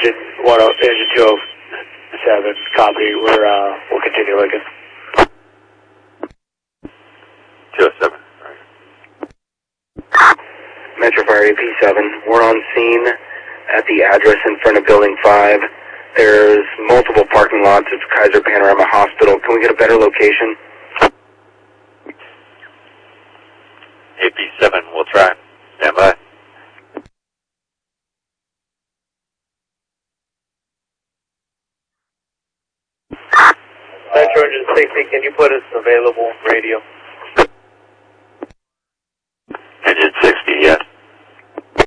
Engine 207, copy. We'll continue looking. 207. Metro Fire AP7, we're on scene at the address in front of Building 5. There's multiple parking lots of Kaiser Panorama Hospital. Can we get a better location? AP7, we'll try. Stand by. Metro Engine 60, can you put us available radio?